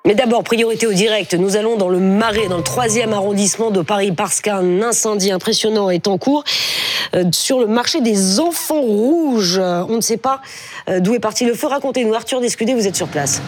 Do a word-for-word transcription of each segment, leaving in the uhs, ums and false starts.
Mais d'abord, priorité au direct. Nous allons dans le Marais, dans le troisième arrondissement de Paris, parce qu'un incendie impressionnant est en cours euh, sur le marché des enfants rouges. On ne sait pas euh, d'où est parti le feu. Racontez-nous, Arthur Descudé, vous êtes sur place.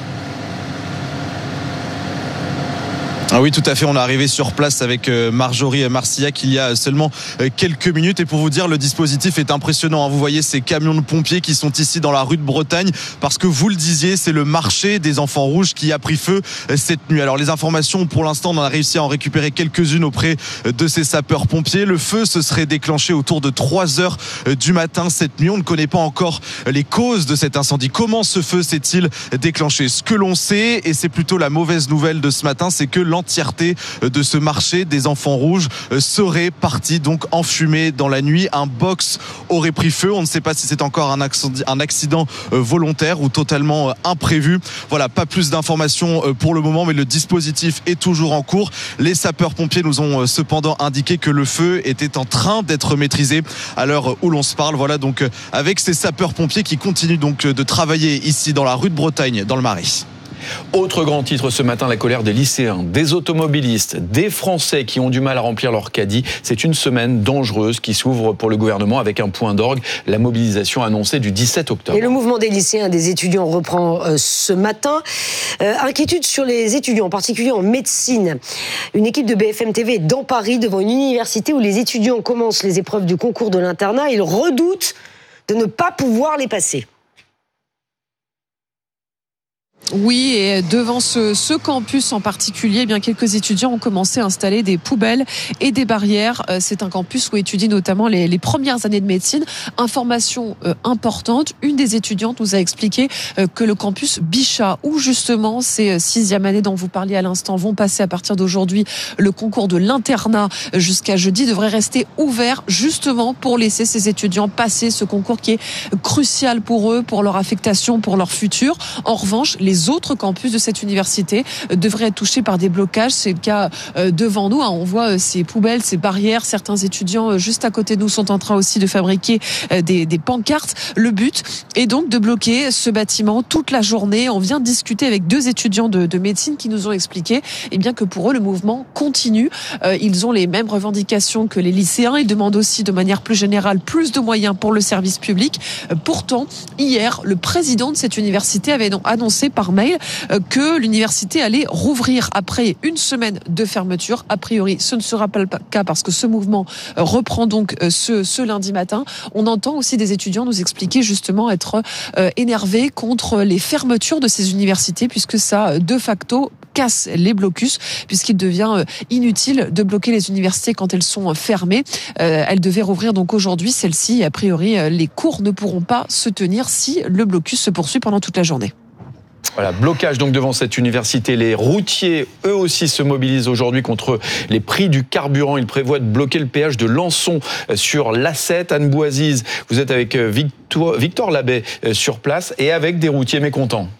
Ah oui, tout à fait. On est arrivé sur place avec Marjorie Marcillac il y a seulement quelques minutes. Et pour vous dire, le dispositif est impressionnant. Vous voyez ces camions de pompiers qui sont ici dans la rue de Bretagne. Parce que vous le disiez, c'est le marché des enfants rouges qui a pris feu cette nuit. Alors les informations, pour l'instant, on a réussi à en récupérer quelques-unes auprès de ces sapeurs-pompiers. Le feu se serait déclenché autour de trois heures du matin cette nuit. On ne connaît pas encore les causes de cet incendie. Comment ce feu s'est-il déclenché? Ce que l'on sait, et c'est plutôt la mauvaise nouvelle de ce matin, c'est que l'entièreté de ce marché des enfants rouges serait partie donc en fumée dans la nuit. Un box aurait pris feu. On ne sait pas si c'est encore un accident, un accident volontaire ou totalement imprévu. Voilà, pas plus d'informations pour le moment, mais le dispositif est toujours en cours. Les sapeurs-pompiers nous ont cependant indiqué que le feu était en train d'être maîtrisé à l'heure où l'on se parle. Voilà donc avec ces sapeurs-pompiers qui continuent donc de travailler ici dans la rue de Bretagne, dans le Marais. Autre grand titre ce matin, la colère des lycéens, des automobilistes, des Français qui ont du mal à remplir leur caddie. C'est une semaine dangereuse qui s'ouvre pour le gouvernement avec un point d'orgue, la mobilisation annoncée du dix-sept octobre. Et le mouvement des lycéens et des étudiants reprend euh, ce matin. Euh, inquiétude sur les étudiants, en particulier en médecine. Une équipe de B F M T V est dans Paris, devant une université où les étudiants commencent les épreuves du concours de l'internat. Ils redoutent de ne pas pouvoir les passer. Oui, et devant ce, ce campus en particulier, eh bien quelques étudiants ont commencé à installer des poubelles et des barrières. C'est un campus où étudient notamment les, les premières années de médecine. Information euh, importante, une des étudiantes nous a expliqué euh, que le campus Bichat, où justement ces sixième années dont vous parliez à l'instant vont passer à partir d'aujourd'hui le concours de l'internat jusqu'à jeudi, devrait rester ouvert justement pour laisser ces étudiants passer ce concours qui est crucial pour eux, pour leur affectation, pour leur futur. En revanche, les Les autres campus de cette université devraient être touchés par des blocages. C'est le cas devant nous. On voit ces poubelles, ces barrières. Certains étudiants juste à côté de nous sont en train aussi de fabriquer des, des pancartes. Le but est donc de bloquer ce bâtiment toute la journée. On vient de discuter avec deux étudiants de, de médecine qui nous ont expliqué eh bien, que pour eux, le mouvement continue. Ils ont les mêmes revendications que les lycéens. Ils demandent aussi de manière plus générale plus de moyens pour le service public. Pourtant, hier, le président de cette université avait annoncé par mail que l'université allait rouvrir après une semaine de fermeture. A priori, ce ne sera pas le cas parce que ce mouvement reprend donc ce, ce lundi matin. On entend aussi des étudiants nous expliquer justement être énervés contre les fermetures de ces universités puisque ça, de facto, casse les blocus puisqu'il devient inutile de bloquer les universités quand elles sont fermées. Euh, elles devaient rouvrir donc aujourd'hui, celles-ci. A priori, les cours ne pourront pas se tenir si le blocus se poursuit pendant toute la journée. Voilà, blocage donc devant cette université. Les routiers, eux aussi, se mobilisent aujourd'hui contre les prix du carburant. Ils prévoient de bloquer le péage de Lançon sur l'A sept. Anne Boisise, vous êtes avec Victor, Victor Labbé sur place et avec des routiers mécontents.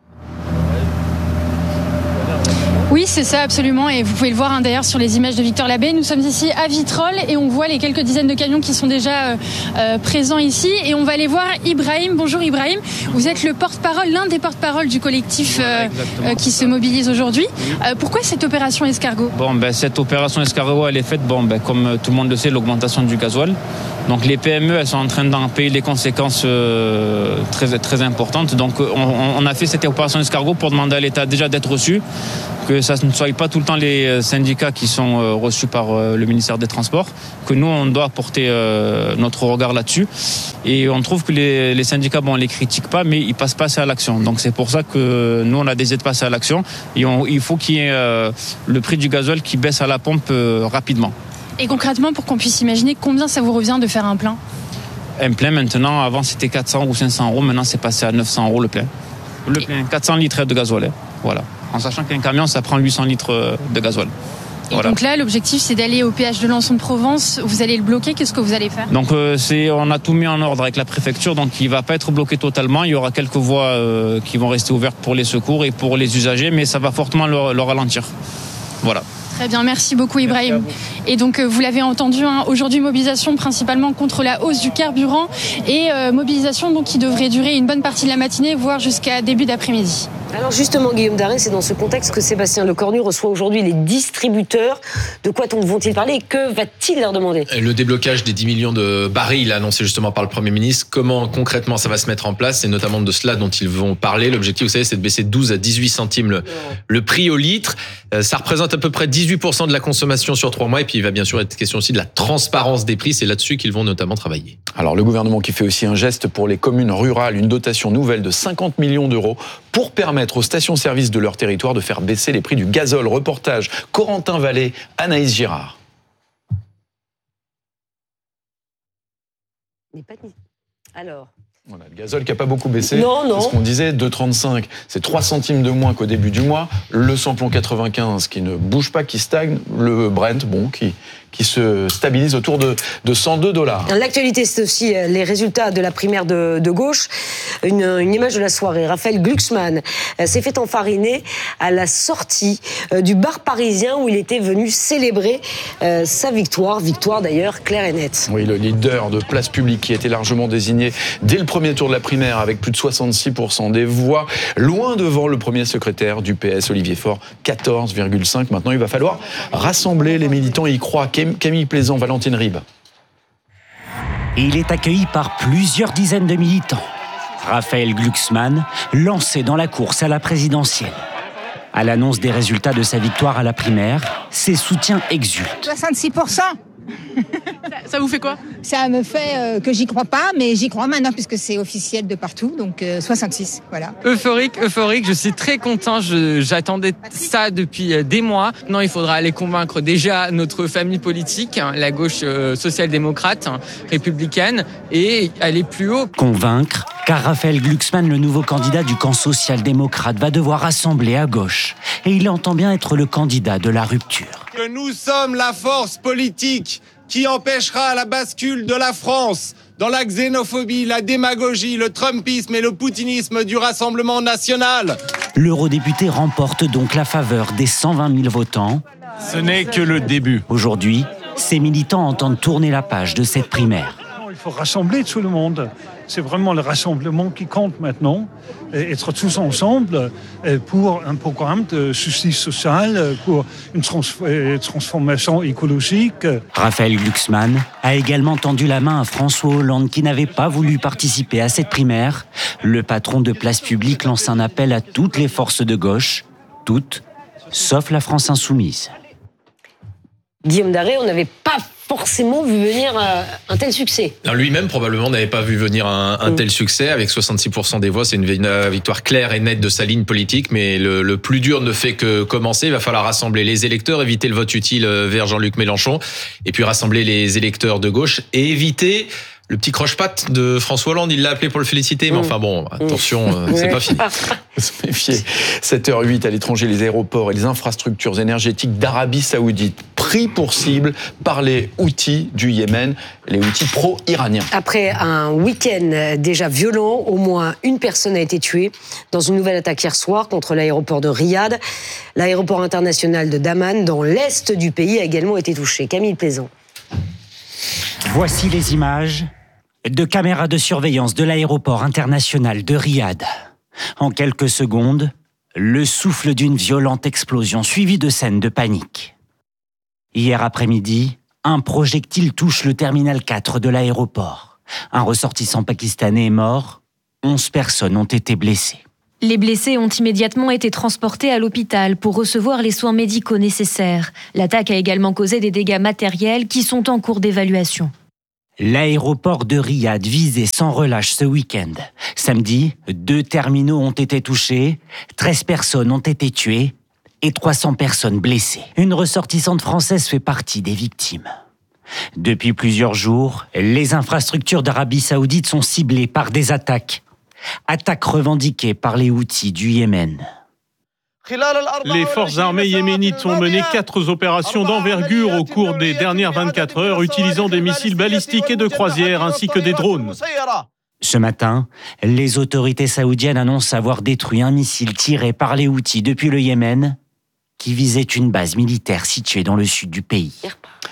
Oui, c'est ça, absolument. Et vous pouvez le voir hein, d'ailleurs sur les images de Victor Labbé. Nous sommes ici à Vitrolles et on voit les quelques dizaines de camions qui sont déjà euh, euh, présents ici. Et on va aller voir Ibrahim. Bonjour Ibrahim. Vous êtes le porte-parole, l'un des porte-paroles du collectif euh, euh, qui se mobilise aujourd'hui. Euh, pourquoi cette opération escargot ? Bon, ben, cette opération escargot, elle est faite, bon, ben, comme tout le monde le sait, l'augmentation du gasoil. Donc les P M E, elles sont en train d'en payer des conséquences euh, très, très importantes. Donc on, on a fait cette opération escargot pour demander à l'État déjà d'être reçu, que ça ne soit pas tout le temps les syndicats qui sont reçus par le ministère des Transports, que nous, on doit porter notre regard là-dessus. Et on trouve que les, les syndicats, bon, on ne les critique pas, mais ils ne passent pas assez à l'action. Donc c'est pour ça que nous, on a décidé de passer à l'action. Et on, il faut qu'il y ait euh, le prix du gasoil qui baisse à la pompe euh, rapidement. Et concrètement, pour qu'on puisse imaginer combien ça vous revient de faire un plein ? Un plein, maintenant, avant c'était quatre cents ou cinq cents euros, maintenant c'est passé à neuf cents euros le plein. Le plein, quatre cents litres de gasoil, voilà. En sachant qu'un camion, ça prend huit cents litres de gasoil. Et voilà. Donc là, l'objectif, c'est d'aller au péage de Lançon de Provence. Vous allez le bloquer. Qu'est-ce que vous allez faire ? Donc, euh, c'est, on a tout mis en ordre avec la préfecture. Donc, il ne va pas être bloqué totalement. Il y aura quelques voies euh, qui vont rester ouvertes pour les secours et pour les usagers, mais ça va fortement le, le ralentir. Voilà. Très bien, merci beaucoup Ibrahim. Et donc vous l'avez entendu, hein, aujourd'hui mobilisation principalement contre la hausse du carburant et euh, mobilisation donc qui devrait durer une bonne partie de la matinée, voire jusqu'à début d'après-midi. Alors justement, Guillaume Daré, c'est dans ce contexte que Sébastien Lecornu reçoit aujourd'hui les distributeurs. De quoi vont-ils parler et que va-t-il leur demander ? Le déblocage des dix millions de barils annoncé justement par le Premier ministre. Comment concrètement ça va se mettre en place ? C'est notamment de cela dont ils vont parler. L'objectif, vous savez, c'est de baisser de douze à dix-huit centimes le, le prix au litre. Ça représente à peu près dix-huit pour cent de la consommation sur trois mois. Et puis il va bien sûr être question aussi de la transparence des prix. C'est là-dessus qu'ils vont notamment travailler. Alors le gouvernement qui fait aussi un geste pour les communes rurales, une dotation nouvelle de cinquante millions d'euros pour permettre aux stations-service de leur territoire de faire baisser les prix du gazole. Reportage Corentin Vallée, Anaïs Girard. Alors On a le gazole qui n'a pas beaucoup baissé. Non, non. C'est ce qu'on disait, deux virgule trente-cinq. C'est trois centimes de moins qu'au début du mois. Le samplon quatre-vingt-quinze qui ne bouge pas, qui stagne. Le Brent, bon, qui, qui se stabilise autour de, de cent deux dollars. L'actualité, c'est aussi les résultats de la primaire de, de gauche. Une, une image de la soirée. Raphaël Glucksmann s'est fait enfariner à la sortie du bar parisien où il était venu célébrer euh, sa victoire. Victoire d'ailleurs claire et nette. Oui, le leader de Place Publique qui a été largement désigné dès le premier tour de la primaire avec plus de soixante-six pour cent des voix, loin devant le premier secrétaire du P S, Olivier Faure, quatorze virgule cinq. Maintenant, il va falloir rassembler les militants et y croire. Camille Plaisant, Valentine Ribes. Il est accueilli par plusieurs dizaines de militants. Raphaël Glucksmann, lancé dans la course à la présidentielle. À l'annonce des résultats de sa victoire à la primaire, ses soutiens exultent. soixante-six pour cent. Ça, ça vous fait quoi ? Ça me fait euh, que j'y crois pas, mais j'y crois maintenant puisque c'est officiel de partout, donc euh, soixante-six, voilà. Euphorique, euphorique, je suis très content, je, j'attendais ça depuis des mois. Maintenant, il faudra aller convaincre déjà notre famille politique, la gauche euh, social-démocrate, républicaine, et aller plus haut. Convaincre, car Raphaël Glucksmann, le nouveau candidat du camp social-démocrate, va devoir rassembler à gauche. Et il entend bien être le candidat de la rupture. Que nous sommes la force politique qui empêchera la bascule de la France dans la xénophobie, la démagogie, le trumpisme et le poutinisme du Rassemblement national. L'eurodéputé remporte donc la faveur des cent vingt mille votants. Ce n'est que le début. Aujourd'hui, ces militants entendent tourner la page de cette primaire. Il faut rassembler tout le monde. C'est vraiment le rassemblement qui compte maintenant. Être tous ensemble pour un programme de justice sociale, pour une transformation écologique. Raphaël Glucksmann a également tendu la main à François Hollande qui n'avait pas voulu participer à cette primaire. Le patron de Place Publique lance un appel à toutes les forces de gauche, toutes, sauf la France insoumise. Guillaume Daré, on n'avait pas forcément vu venir un tel succès. Alors lui-même probablement n'avait pas vu venir un, un tel succès. Avec soixante-six pour cent des voix, c'est une victoire claire et nette de sa ligne politique, mais le, le plus dur ne fait que commencer. Il va falloir rassembler les électeurs, éviter le vote utile vers Jean-Luc Mélenchon, et puis rassembler les électeurs de gauche et éviter le petit croche-patte de François Hollande. Il l'a appelé pour le féliciter, mais enfin bon, attention, mmh. c'est pas fini. Se méfier. sept heures huit à l'étranger, les aéroports et les infrastructures énergétiques d'Arabie Saoudite pris pour cible par les Houthis du Yémen, les Houthis pro-iraniens. Après un week-end déjà violent, au moins une personne a été tuée dans une nouvelle attaque hier soir contre l'aéroport de Riyad. L'aéroport international de Daman, dans l'est du pays, a également été touché. Camille Plaisant. Voici les images de caméras de surveillance de l'aéroport international de Riyad. En quelques secondes, le souffle d'une violente explosion suivie de scènes de panique. Hier après-midi, un projectile touche le terminal quatre de l'aéroport. Un ressortissant pakistanais est mort, onze personnes ont été blessées. Les blessés ont immédiatement été transportés à l'hôpital pour recevoir les soins médicaux nécessaires. L'attaque a également causé des dégâts matériels qui sont en cours d'évaluation. L'aéroport de Riyad visé sans relâche ce week-end. Samedi, deux terminaux ont été touchés, treize personnes ont été tuées et trois cents personnes blessées. Une ressortissante française fait partie des victimes. Depuis plusieurs jours, les infrastructures d'Arabie Saoudite sont ciblées par des attaques. Attaques revendiquées par les Houthis du Yémen. Les forces armées yéménites ont mené quatre opérations d'envergure au cours des dernières vingt-quatre heures, utilisant des missiles balistiques et de croisière ainsi que des drones. Ce matin, les autorités saoudiennes annoncent avoir détruit un missile tiré par les Houthis depuis le Yémen, qui visait une base militaire située dans le sud du pays.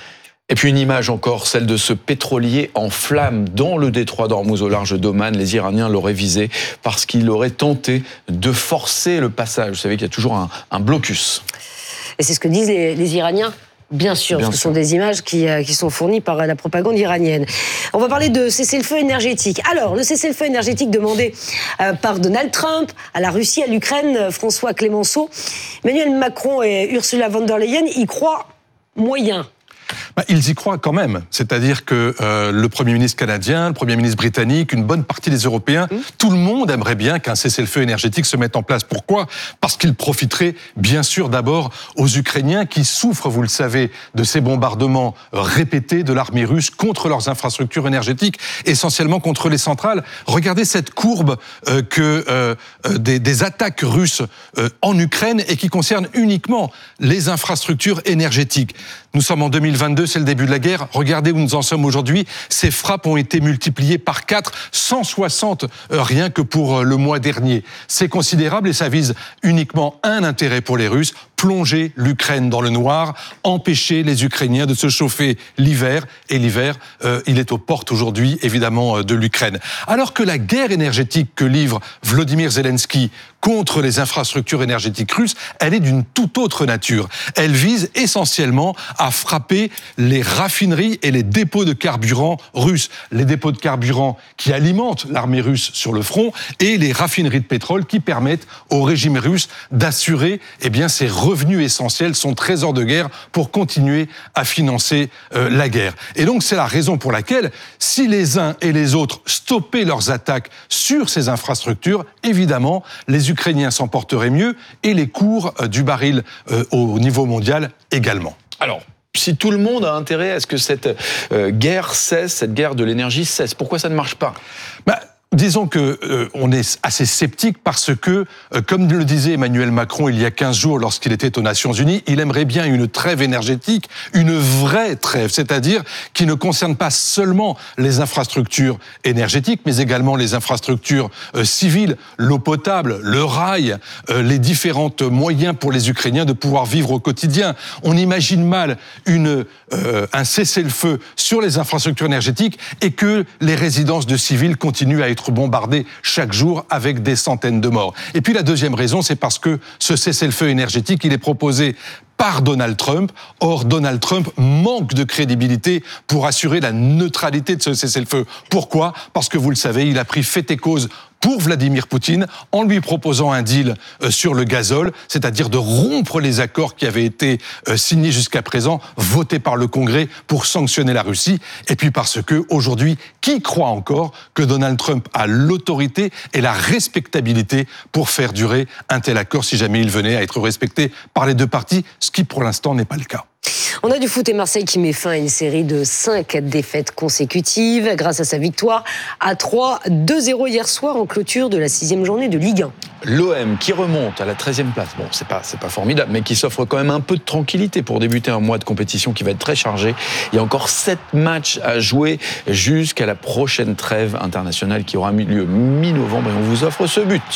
Et puis une image encore, celle de ce pétrolier en flammes dans le détroit d'Ormuz au large d'Oman. Les Iraniens l'auraient visé parce qu'il aurait tenté de forcer le passage. Vous savez qu'il y a toujours un, un blocus. Et c'est ce que disent les, les Iraniens. Bien sûr, Bien ce sûr. sont des images qui, euh, qui sont fournies par la propagande iranienne. On va parler de cessez-le-feu énergétique. Alors, le cessez-le-feu énergétique demandé euh, par Donald Trump à la Russie, à l'Ukraine, euh, François Clémenceau, Emmanuel Macron et Ursula von der Leyen y croient moyen. Bah, ils y croient quand même. C'est-à-dire que euh, le Premier ministre canadien, le Premier ministre britannique, une bonne partie des Européens, mmh. tout le monde aimerait bien qu'un cessez-le-feu énergétique se mette en place. Pourquoi ? Parce qu'il profiterait bien sûr d'abord aux Ukrainiens qui souffrent, vous le savez, de ces bombardements répétés de l'armée russe contre leurs infrastructures énergétiques, essentiellement contre les centrales. Regardez cette courbe euh, que euh, des, des attaques russes euh, en Ukraine et qui concerne uniquement les infrastructures énergétiques. Nous sommes en deux mille vingt-deux, c'est le début de la guerre. Regardez où nous en sommes aujourd'hui. Ces frappes ont été multipliées par quatre, cent soixante euh, rien que pour euh, le mois dernier. C'est considérable et ça vise uniquement un intérêt pour les Russes, plonger l'Ukraine dans le noir, empêcher les Ukrainiens de se chauffer l'hiver. Et l'hiver, euh, il est aux portes aujourd'hui, évidemment, euh, de l'Ukraine. Alors que la guerre énergétique que livre Volodymyr Zelensky contre les infrastructures énergétiques russes, elle est d'une toute autre nature. Elle vise essentiellement à frapper les raffineries et les dépôts de carburant russes. Les dépôts de carburant qui alimentent l'armée russe sur le front et les raffineries de pétrole qui permettent au régime russe d'assurer eh bien, ses revenus essentiels, son trésor de guerre pour continuer à financer euh, la guerre. Et donc c'est la raison pour laquelle si les uns et les autres stoppaient leurs attaques sur ces infrastructures, évidemment, les Ukrainiens s'en porteraient mieux et les cours euh, du baril euh, au niveau mondial également. Alors, si tout le monde a intérêt à ce que cette euh, guerre cesse, cette guerre de l'énergie cesse, pourquoi ça ne marche pas ? bah, Disons que euh, on est assez sceptique parce que, euh, comme le disait Emmanuel Macron il y a quinze jours lorsqu'il était aux Nations Unies, il aimerait bien une trêve énergétique, une vraie trêve, c'est-à-dire qui ne concerne pas seulement les infrastructures énergétiques, mais également les infrastructures euh, civiles, l'eau potable, le rail, euh, les différents moyens pour les Ukrainiens de pouvoir vivre au quotidien. On imagine mal une, euh, un cessez-le-feu sur les infrastructures énergétiques et que les résidences de civils continuent à être bombardés chaque jour avec des centaines de morts. Et puis la deuxième raison, c'est parce que ce cessez-le-feu énergétique, il est proposé par Donald Trump. Or, Donald Trump manque de crédibilité pour assurer la neutralité de ce cessez-le-feu. Pourquoi ? Parce que vous le savez, il a pris fait et cause pour Vladimir Poutine en lui proposant un deal sur le gazole, c'est-à-dire de rompre les accords qui avaient été signés jusqu'à présent, votés par le Congrès pour sanctionner la Russie. Et puis parce que aujourd'hui, qui croit encore que Donald Trump a l'autorité et la respectabilité pour faire durer un tel accord si jamais il venait à être respecté par les deux parties, ce qui pour l'instant n'est pas le cas. On a du foot et Marseille qui met fin à une série de cinq défaites consécutives grâce à sa victoire à trois, deux zéro hier soir en clôture de la sixième journée de Ligue un. L'O M qui remonte à la treizième place, bon c'est pas, c'est pas formidable, mais qui s'offre quand même un peu de tranquillité pour débuter un mois de compétition qui va être très chargé. Il y a encore sept matchs à jouer jusqu'à la prochaine trêve internationale qui aura lieu mi-novembre et on vous offre ce but.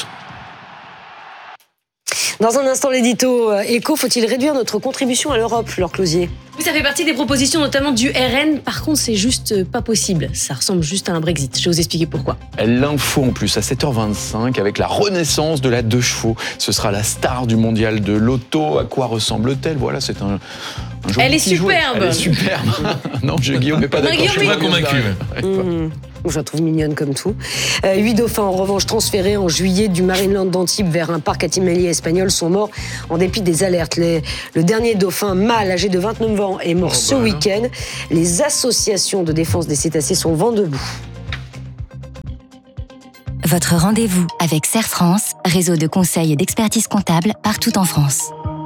Dans un instant, l'édito Éco, faut-il réduire notre contribution à l'Europe, Laure Closier ? Oui, ça fait partie des propositions, notamment du R N. Par contre, c'est juste pas possible. Ça ressemble juste à un Brexit. Je vais vous expliquer pourquoi. L'info en plus à sept heures vingt-cinq avec la renaissance de la deux chevaux. Ce sera la star du mondial de l'auto. À quoi ressemble-t-elle ? Voilà, c'est un... un Elle est superbe. Elle est superbe. Non, je, Guillaume n'est pas d'accord. Non, je suis pas convaincu. Mmh. Je la trouve mignonne comme tout. Euh, huit dauphins, en revanche, transférés en juillet du Marineland d'Antibes vers un parc animalier espagnol sont morts en dépit des alertes. Les, le dernier dauphin mâle, âgé de vingt-neuf ans, est mort oh, ce bah, week-end. Les associations de défense des cétacés sont vent debout. Votre rendez-vous avec Serre France, réseau de conseils et d'expertise comptable partout en France.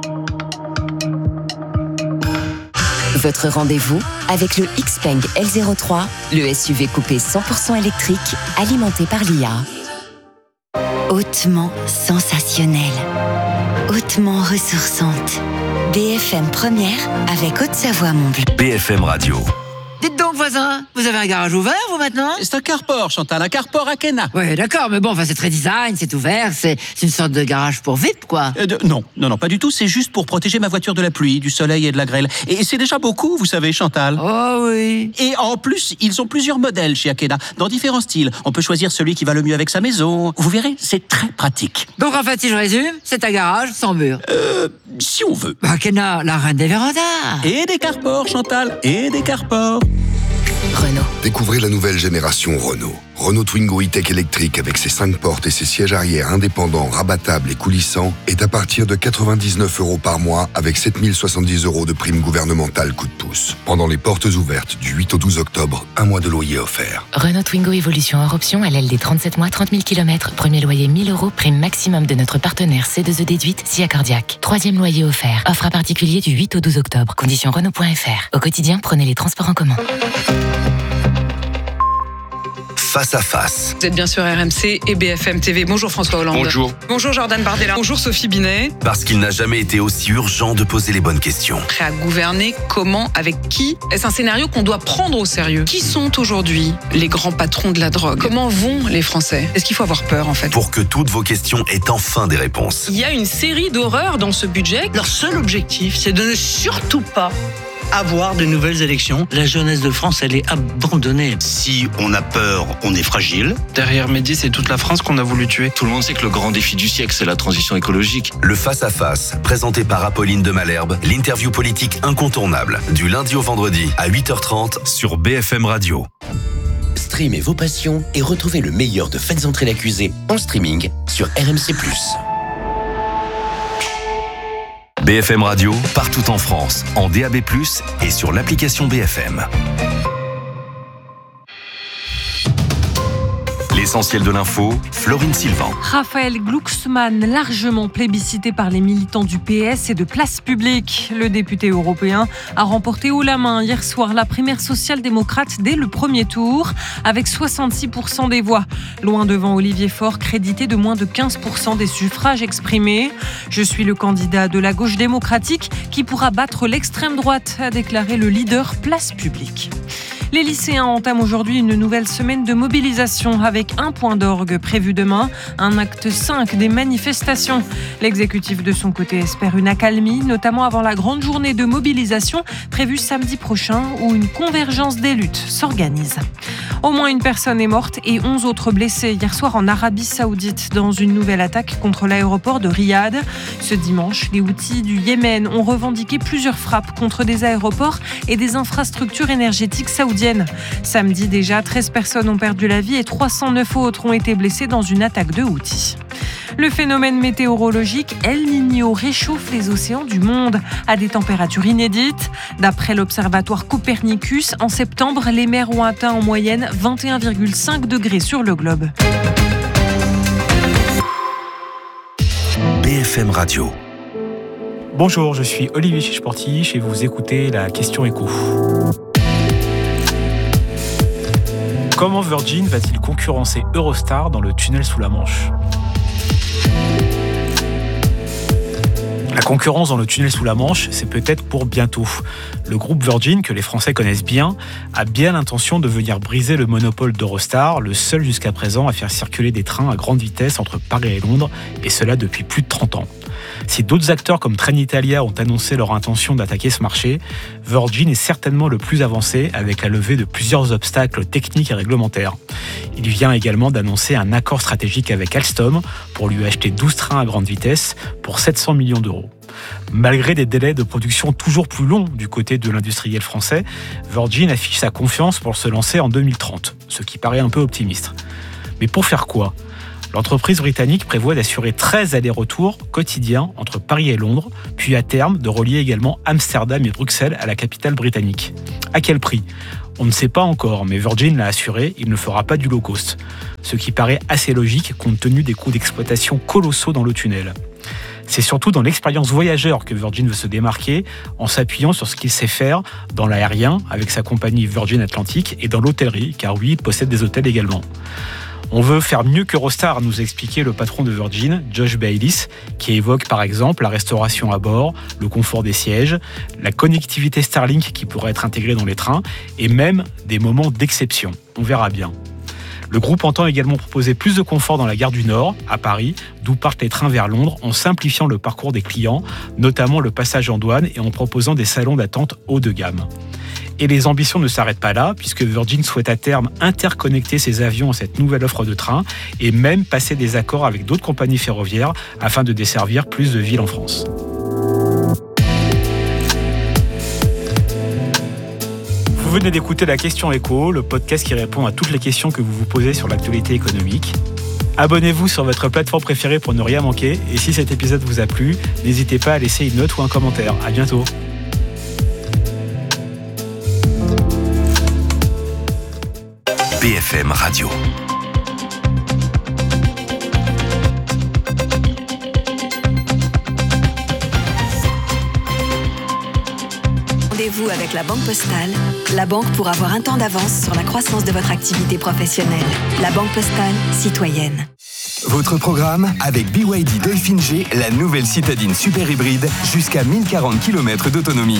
Votre rendez-vous avec le Xpeng L zéro trois, le S U V coupé cent pour cent électrique, alimenté par l'I A. Hautement sensationnelle, hautement ressourçante. B F M Première avec Haute-Savoie Montblanc. B F M Radio. Dites donc, voisin, vous avez un garage ouvert, vous, maintenant? C'est un carport, Chantal, un carport Akena. Oui, d'accord, mais bon, enfin, c'est très design, c'est ouvert, c'est c'est une sorte de garage pour V I P, quoi. Euh, de- non, non, non, pas du tout, c'est juste pour protéger ma voiture de la pluie, du soleil et de la grêle. Et c'est déjà beaucoup, vous savez, Chantal. Oh oui. Et en plus, ils ont plusieurs modèles chez Akena, dans différents styles. On peut choisir celui qui va le mieux avec sa maison. Vous verrez, c'est très pratique. Donc, en fait, si je résume, c'est un garage sans mur. Euh, si on veut. Bah, Akena, la reine des vérandas. Et des carports, Chantal, et des carports. Renault. Découvrez la nouvelle génération Renault. Renault Twingo e-Tech électrique avec ses cinq portes et ses sièges arrière indépendants, rabattables et coulissants est à partir de quatre-vingt-dix-neuf euros par mois avec sept mille soixante-dix euros de prime gouvernementale coup de pouce. Pendant les portes ouvertes du huit au douze octobre, un mois de loyer offert. Renault Twingo Evolution hors option à L L D trente-sept mois, trente mille kilomètres. Premier loyer mille euros, prime maximum de notre partenaire C deux E déduite, S I A Cardiaque. Troisième loyer offert. Offre à particulier du huit au douze octobre. Conditions Renault point F R. Au quotidien, prenez les transports en commun. Face à face. Vous êtes bien sur R M C et B F M T V. Bonjour François Hollande. Bonjour. Bonjour Jordan Bardella. Bonjour Sophie Binet. Parce qu'il n'a jamais été aussi urgent de poser les bonnes questions. Prêt à gouverner, comment, avec qui? Est-ce un scénario qu'on doit prendre au sérieux? Qui sont aujourd'hui les grands patrons de la drogue? Comment vont les Français? Est-ce qu'il faut avoir peur en fait? Pour que toutes vos questions aient enfin des réponses. Il y a une série d'horreurs dans ce budget. Leur seul objectif, c'est de ne surtout pas avoir de nouvelles élections. La jeunesse de France, elle est abandonnée. Si on a peur, on est fragile. Derrière Mehdi, c'est toute la France qu'on a voulu tuer. Tout le monde sait que le grand défi du siècle, c'est la transition écologique. Le face-à-face, présenté par Apolline de Malherbe, l'interview politique incontournable, du lundi au vendredi à huit heures trente sur B F M Radio. Streamez vos passions et retrouvez le meilleur de Faites entrer l'accusé en streaming sur R M C plus. B F M Radio, partout en France, en D A B plus, et sur l'application B F M. L'essentiel de l'info, Florine Sylvain. Raphaël Glucksmann, largement plébiscité par les militants du P S et de Place Publique. Le député européen a remporté haut la main hier soir la primaire social-démocrate dès le premier tour, avec soixante-six pour cent des voix. Loin devant Olivier Faure, crédité de moins de quinze pour cent des suffrages exprimés. Je suis le candidat de la gauche démocratique qui pourra battre l'extrême droite, a déclaré le leader Place Publique. Les lycéens entament aujourd'hui une nouvelle semaine de mobilisation avec un point d'orgue prévu demain, un acte cinq des manifestations. L'exécutif de son côté espère une accalmie, notamment avant la grande journée de mobilisation prévue samedi prochain où une convergence des luttes s'organise. Au moins une personne est morte et onze autres blessés hier soir en Arabie Saoudite dans une nouvelle attaque contre l'aéroport de Riyad. Ce dimanche, les Houthis du Yémen ont revendiqué plusieurs frappes contre des aéroports et des infrastructures énergétiques saoudiennes. Samedi déjà, treize personnes ont perdu la vie et trois cent neuf autres ont été blessées dans une attaque de Houthis. Le phénomène météorologique El Niño réchauffe les océans du monde à des températures inédites. D'après l'observatoire Copernicus, en septembre, les mers ont atteint en moyenne vingt et un virgule cinq degrés sur le globe. B F M Radio. Bonjour, je suis Olivier Chichportiche et vous écoutez la question écho. Comment Virgin va-t-il concurrencer Eurostar dans le tunnel sous la Manche ? La concurrence dans le tunnel sous la Manche, c'est peut-être pour bientôt. Le groupe Virgin, que les Français connaissent bien, a bien l'intention de venir briser le monopole d'Eurostar, le seul jusqu'à présent à faire circuler des trains à grande vitesse entre Paris et Londres, et cela depuis plus de trente ans. Si d'autres acteurs comme Trenitalia ont annoncé leur intention d'attaquer ce marché, Virgin est certainement le plus avancé avec la levée de plusieurs obstacles techniques et réglementaires. Il vient également d'annoncer un accord stratégique avec Alstom pour lui acheter douze trains à grande vitesse pour sept cents millions d'euros. Malgré des délais de production toujours plus longs du côté de l'industriel français, Virgin affiche sa confiance pour se lancer en deux mille trente, ce qui paraît un peu optimiste. Mais pour faire quoi ? L'entreprise britannique prévoit d'assurer treize allers-retours quotidiens entre Paris et Londres, puis à terme de relier également Amsterdam et Bruxelles à la capitale britannique. À quel prix ? On ne sait pas encore, mais Virgin l'a assuré, il ne fera pas du low cost. Ce qui paraît assez logique compte tenu des coûts d'exploitation colossaux dans le tunnel. C'est surtout dans l'expérience voyageur que Virgin veut se démarquer en s'appuyant sur ce qu'il sait faire dans l'aérien avec sa compagnie Virgin Atlantic et dans l'hôtellerie, car oui, il possède des hôtels également. On veut faire mieux qu'Eurostar, nous a expliqué le patron de Virgin, Josh Bayliss, qui évoque par exemple la restauration à bord, le confort des sièges, la connectivité Starlink qui pourrait être intégrée dans les trains et même des moments d'exception. On verra bien. Le groupe entend également proposer plus de confort dans la gare du Nord, à Paris, d'où partent les trains vers Londres, en simplifiant le parcours des clients, notamment le passage en douane et en proposant des salons d'attente haut de gamme. Et les ambitions ne s'arrêtent pas là, puisque Virgin souhaite à terme interconnecter ses avions à cette nouvelle offre de train et même passer des accords avec d'autres compagnies ferroviaires afin de desservir plus de villes en France. Vous venez d'écouter La Question Éco, le podcast qui répond à toutes les questions que vous vous posez sur l'actualité économique. Abonnez-vous sur votre plateforme préférée pour ne rien manquer. Et si cet épisode vous a plu, n'hésitez pas à laisser une note ou un commentaire. À bientôt. B F M Radio. Rendez-vous avec la Banque Postale, la banque pour avoir un temps d'avance sur la croissance de votre activité professionnelle. La Banque Postale, citoyenne. Votre programme avec B Y D Dolphin G, la nouvelle citadine super hybride, jusqu'à mille quarante kilomètres d'autonomie.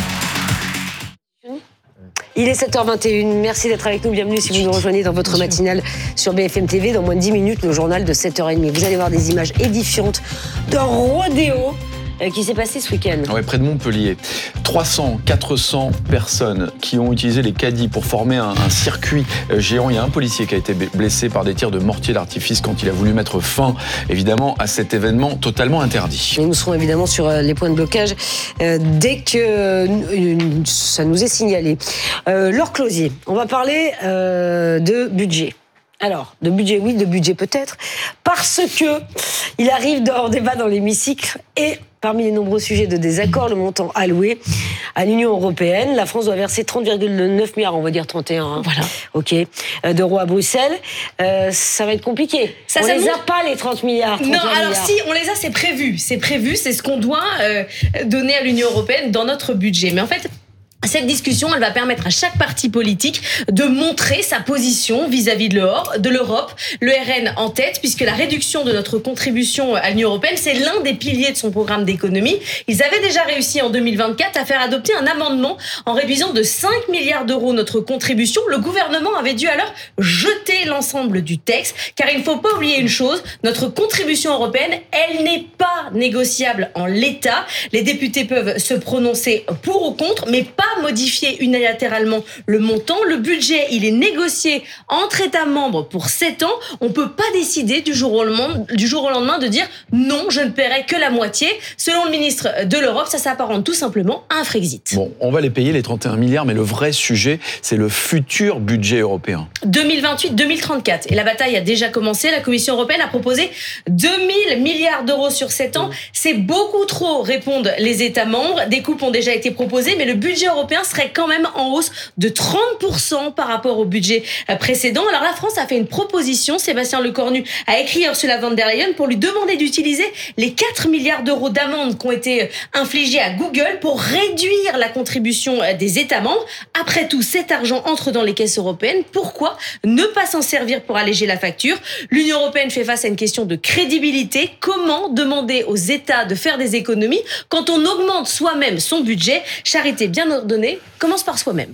Il est sept heures vingt et une, merci d'être avec nous, bienvenue si vous nous rejoignez dans votre matinale sur B F M T V. Dans moins de dix minutes, le journal de sept heures trente. Vous allez voir des images édifiantes d'un rodéo qui s'est passé ce week-end. Ouais, près de Montpellier. trois cents, quatre cents personnes qui ont utilisé les caddies pour former un, un circuit géant. Il y a un policier qui a été blessé par des tirs de mortier d'artifice quand il a voulu mettre fin, évidemment, à cet événement totalement interdit. Et nous serons évidemment sur les points de blocage euh, dès que euh, ça nous est signalé. Euh, Laure Closier, on va parler euh, de budget. Alors, de budget oui, de budget peut-être, parce que il arrive dans débat dans l'hémicycle et parmi les nombreux sujets de désaccord, le montant alloué à l'Union européenne. La France doit verser trente virgule neuf milliards, on va dire trente et un, hein. Voilà. Ok, d'euros à Bruxelles. Euh, ça va être compliqué. Ça, on ça les monte... a pas, les trente milliards. Non, alors milliards. Si, on les a, c'est prévu. C'est prévu, c'est ce qu'on doit euh, donner à l'Union européenne dans notre budget. Mais en fait... cette discussion, elle va permettre à chaque parti politique de montrer sa position vis-à-vis de l'Europe, le R N en tête, puisque la réduction de notre contribution à l'Union européenne, c'est l'un des piliers de son programme d'économie. Ils avaient déjà réussi en deux mille vingt-quatre à faire adopter un amendement en réduisant de cinq milliards d'euros notre contribution. Le gouvernement avait dû alors jeter l'ensemble du texte, car il ne faut pas oublier une chose, notre contribution européenne, elle n'est pas négociable en l'état. Les députés peuvent se prononcer pour ou contre, mais pas modifier unilatéralement le montant. Le budget, il est négocié entre États membres pour sept ans. On ne peut pas décider du jour au lendemain, du jour au lendemain de dire non, je ne paierai que la moitié. Selon le ministre de l'Europe, ça s'apparente tout simplement à un Frexit. Bon, on va les payer les trente et un milliards, mais le vrai sujet, c'est le futur budget européen. deux mille vingt-huit deux mille trente-quatre. Et la bataille a déjà commencé. La Commission européenne a proposé deux mille milliards d'euros sur sept ans. C'est beaucoup trop, répondent les États membres. Des coupes ont déjà été proposées, mais le budget européen serait quand même en hausse de trente pour cent par rapport au budget précédent. Alors la France a fait une proposition, Sébastien Lecornu a écrit à Ursula von der Leyen pour lui demander d'utiliser les quatre milliards d'euros d'amendes qui ont été infligées à Google pour réduire la contribution des États membres. Après tout, cet argent entre dans les caisses européennes. Pourquoi ne pas s'en servir pour alléger la facture ? L'Union européenne fait face à une question de crédibilité. Comment demander aux États de faire des économies quand on augmente soi-même son budget ? Charité bien ordonnée commence par soi-même.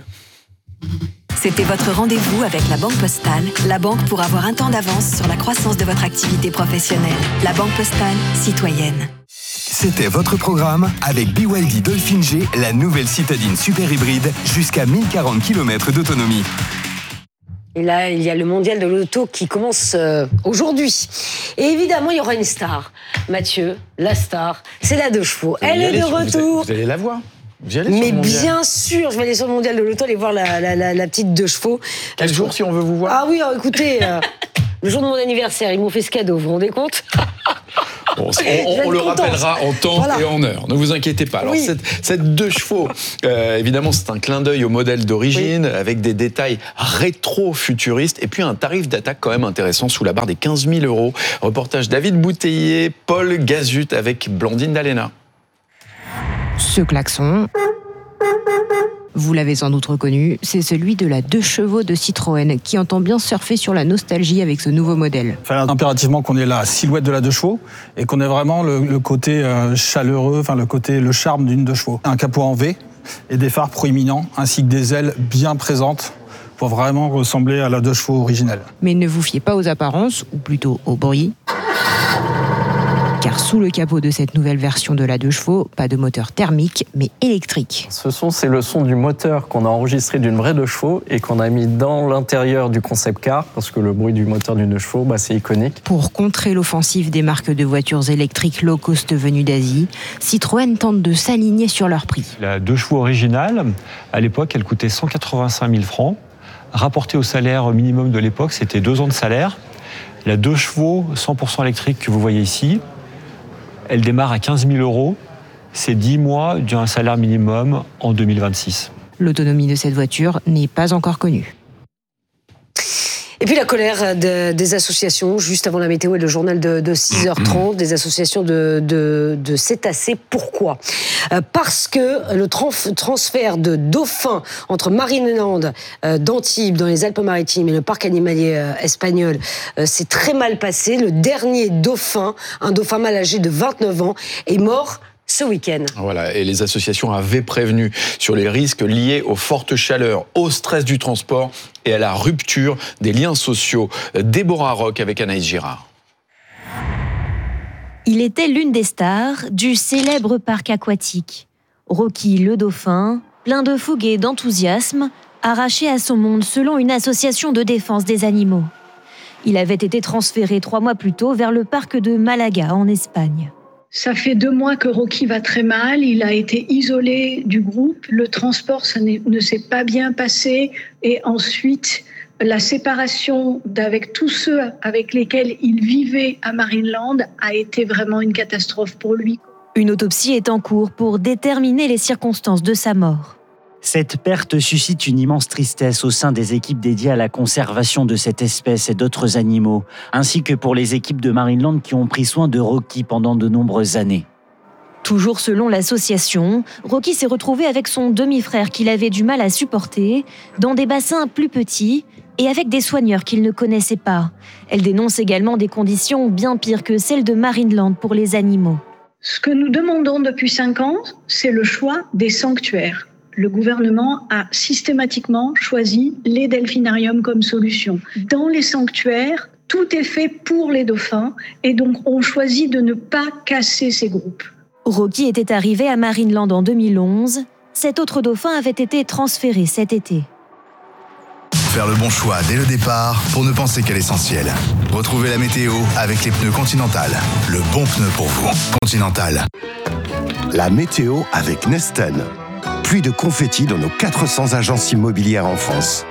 C'était votre rendez-vous avec la Banque Postale, la banque pour avoir un temps d'avance sur la croissance de votre activité professionnelle. La Banque Postale, citoyenne. C'était votre programme avec B Y D Dolphin G, la nouvelle citadine super hybride, jusqu'à mille quarante kilomètres d'autonomie. Et là, il y a le mondial de l'auto qui commence euh, aujourd'hui. Et évidemment, il y aura une star. Mathieu, la star, c'est la deux chevaux. Elle est de retour. Vous allez, vous allez la voir. Vous allez Mais sur le bien sûr, je vais aller sur le mondial de l'auto, aller voir la, la, la, la petite deux chevaux. Quel jour, si on veut vous voir ? Ah oui, alors, écoutez, euh, le jour de mon anniversaire, ils m'ont fait ce cadeau, vous vous rendez compte ? Bon, on, on le rappellera en temps voilà. et en heure, ne vous inquiétez pas. Alors, oui. cette, cette deux chevaux, euh, évidemment, c'est un clin d'œil au modèle d'origine, oui. avec des détails rétro-futuristes, et puis un tarif d'attaque quand même intéressant, sous la barre des quinze mille euros. Reportage David Bouteiller, Paul Gazut, avec Blandine Dalena. Ce klaxon, Vous l'avez sans doute reconnu, c'est celui de la deux chevaux de Citroën qui entend bien surfer sur la nostalgie avec ce nouveau modèle. Il fallait impérativement qu'on ait la silhouette de la deux chevaux et qu'on ait vraiment le, le côté euh, chaleureux, enfin le côté, le charme d'une deux chevaux. Un capot en V et des phares proéminents ainsi que des ailes bien présentes pour vraiment ressembler à la deux chevaux originelle. Mais ne vous fiez pas aux apparences, ou plutôt au bruit. Car sous le capot de cette nouvelle version de la deux chevaux, pas de moteur thermique, mais électrique. Ce son, c'est le son du moteur qu'on a enregistré d'une vraie deux chevaux et qu'on a mis dans l'intérieur du concept car, parce que le bruit du moteur d'une deux chevaux, bah, c'est iconique. Pour contrer l'offensive des marques de voitures électriques low cost venues d'Asie, Citroën tente de s'aligner sur leur prix. La deux chevaux originale, à l'époque, elle coûtait cent quatre-vingt-cinq mille francs. Rapporté au salaire minimum de l'époque, c'était deux ans de salaire. La deux chevaux cent pour cent électrique que vous voyez ici, elle démarre à quinze mille euros. C'est dix mois d'un salaire minimum en deux mille vingt-six. L'autonomie de cette voiture n'est pas encore connue. Et puis la colère de, des associations, juste avant la météo et le journal de, de six heures trente, des associations de, de, de cétacés. Pourquoi ? euh, Parce que le trans- transfert de dauphins entre Marineland, euh, d'Antibes, dans les Alpes-Maritimes, et le parc animalier euh, espagnol euh, s'est très mal passé. Le dernier dauphin, un dauphin mâle âgé de vingt-neuf ans, est mort ce week-end. Voilà, et les associations avaient prévenu sur les risques liés aux fortes chaleurs, au stress du transport et à la rupture des liens sociaux. Déborah Roch avec Anaïs Girard. Il était l'une des stars du célèbre parc aquatique. Rocky le dauphin, plein de fougue et d'enthousiasme, arraché à son monde selon une association de défense des animaux. Il avait été transféré trois mois plus tôt vers le parc de Malaga en Espagne. Ça fait deux mois que Rocky va très mal, il a été isolé du groupe, le transport ça ne s'est pas bien passé et ensuite la séparation d'avec tous ceux avec lesquels il vivait à Marineland a été vraiment une catastrophe pour lui. Une autopsie est en cours pour déterminer les circonstances de sa mort. Cette perte suscite une immense tristesse au sein des équipes dédiées à la conservation de cette espèce et d'autres animaux, ainsi que pour les équipes de Marineland qui ont pris soin de Rocky pendant de nombreuses années. Toujours selon l'association, Rocky s'est retrouvé avec son demi-frère qu'il avait du mal à supporter, dans des bassins plus petits et avec des soigneurs qu'il ne connaissait pas. Elle dénonce également des conditions bien pires que celles de Marineland pour les animaux. Ce que nous demandons depuis cinq ans, c'est le choix des sanctuaires. Le gouvernement a systématiquement choisi les delphinariums comme solution. Dans les sanctuaires, tout est fait pour les dauphins et donc on choisit de ne pas casser ces groupes. Rocky était arrivé à Marineland en deux mille onze. Cet autre dauphin avait été transféré cet été. Faire le bon choix dès le départ pour ne penser qu'à l'essentiel. Retrouvez la météo avec les pneus Continental. Le bon pneu pour vous. Continental. La météo avec Nesten. Pluie de confettis dans nos quatre cents agences immobilières en France.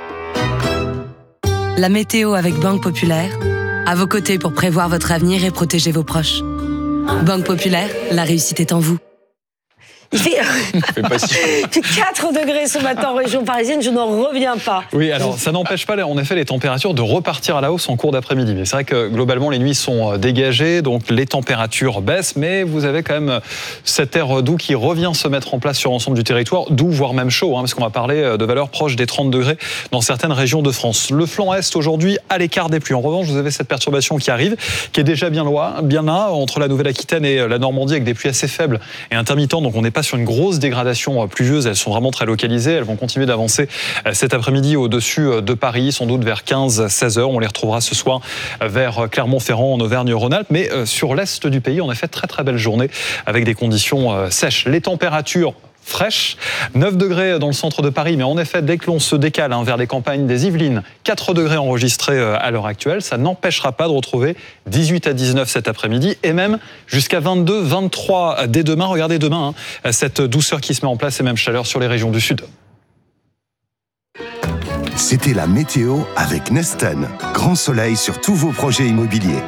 La météo avec Banque Populaire. À vos côtés pour prévoir votre avenir et protéger vos proches. Banque Populaire, la réussite est en vous. Il fait, il fait quatre degrés ce matin en région parisienne, je n'en reviens pas. Oui, alors ça n'empêche pas en effet les températures de repartir à la hausse en cours d'après-midi. Mais c'est vrai que globalement les nuits sont dégagées, donc les températures baissent, mais vous avez quand même cet air doux qui revient se mettre en place sur l'ensemble du territoire, doux voire même chaud, hein, parce qu'on va parler de valeurs proches des trente degrés dans certaines régions de France. Le flanc est aujourd'hui à l'écart des pluies. En revanche, vous avez cette perturbation qui arrive, qui est déjà bien loin, bien là, entre la Nouvelle-Aquitaine et la Normandie, avec des pluies assez faibles et intermittentes, donc on n'est pas sur une grosse dégradation pluvieuse, elles sont vraiment très localisées, elles vont continuer d'avancer cet après-midi au-dessus de Paris, sans doute vers quinze à seize heures, on les retrouvera ce soir vers Clermont-Ferrand en Auvergne-Rhône-Alpes, mais sur l'est du pays, en effet, très très belle journée avec des conditions sèches. Les températures fraîche, neuf degrés dans le centre de Paris, mais en effet, dès que l'on se décale hein, vers les campagnes des Yvelines, quatre degrés enregistrés à l'heure actuelle, ça n'empêchera pas de retrouver dix-huit à dix-neuf cet après-midi, et même jusqu'à vingt-deux, vingt-trois dès demain. Regardez demain, hein, cette douceur qui se met en place et même chaleur sur les régions du sud. C'était la météo avec Nesten. Grand soleil sur tous vos projets immobiliers.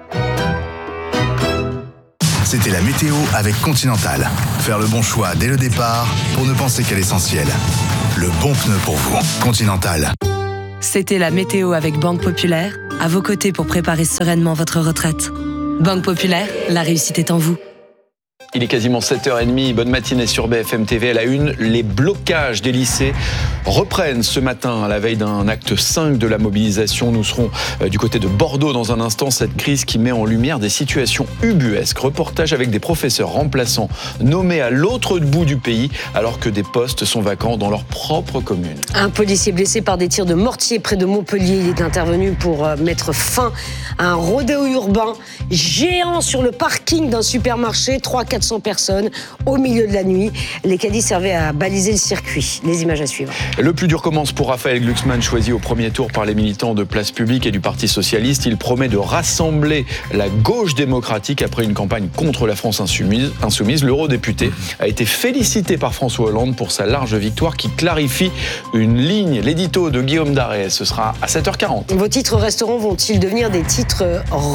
C'était la météo avec Continental. Faire le bon choix dès le départ pour ne penser qu'à l'essentiel. Le bon pneu pour vous. Continental. C'était la météo avec Banque Populaire, à vos côtés pour préparer sereinement votre retraite. Banque Populaire, la réussite est en vous. Il est quasiment sept heures trente, bonne matinée sur B F M T V. À la une, les blocages des lycées reprennent ce matin à la veille d'un acte cinq de la mobilisation. Nous serons du côté de Bordeaux dans un instant. Cette crise qui met en lumière des situations ubuesques. Reportage avec des professeurs remplaçants nommés à l'autre bout du pays alors que des postes sont vacants dans leur propre commune. Un policier blessé par des tirs de mortier près de Montpellier. Il est intervenu pour mettre fin à un rodéo urbain géant sur le parking d'un supermarché. trois à quatre cents personnes au milieu de la nuit. Les caddies servaient à baliser le circuit. Les images à suivre. Le plus dur commence pour Raphaël Glucksmann, choisi au premier tour par les militants de Place Publique et du Parti Socialiste. Il promet de rassembler la gauche démocratique après une campagne contre la France insoumise. insoumise. L'eurodéputé a été félicité par François Hollande pour sa large victoire qui clarifie une ligne. L'édito de Guillaume Darès, ce sera à sept heures quarante. Vos titres restaurants vont-ils devenir des titres repas ?